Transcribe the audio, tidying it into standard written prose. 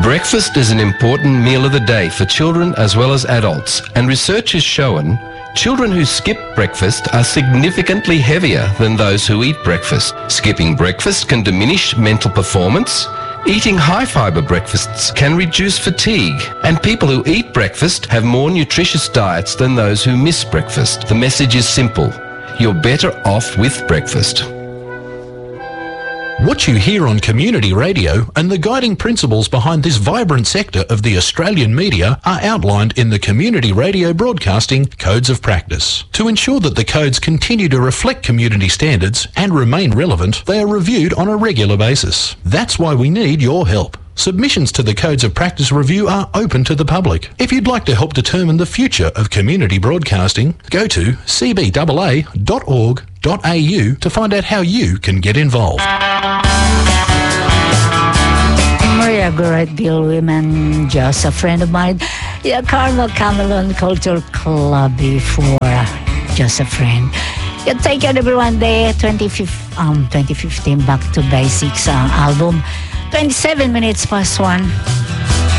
Breakfast is an important meal of the day for children as well as adults, and research has shown children who skip breakfast are significantly heavier than those who eat breakfast. Skipping breakfast can diminish mental performance. Eating high-fibre breakfasts can reduce fatigue, and people who eat breakfast have more nutritious diets than those who miss breakfast. The message is simple: you're better off with breakfast. What you hear on community radio and the guiding principles behind this vibrant sector of the Australian media are outlined in the Community Radio Broadcasting Codes of Practice. To ensure that the codes continue to reflect community standards and remain relevant, they are reviewed on a regular basis. That's why we need your help. Submissions to the Codes of Practice review are open to the public. If you'd like to help determine the future of community broadcasting, go to cbaa.org.au to find out how you can get involved. Maria Gorette Bill Women, just a friend of mine. Yeah, Carmel Camelon Cultural Club before Just a Friend. Yeah, take care everyone day, 2015 Back to Basics album. 27 minutes past 1.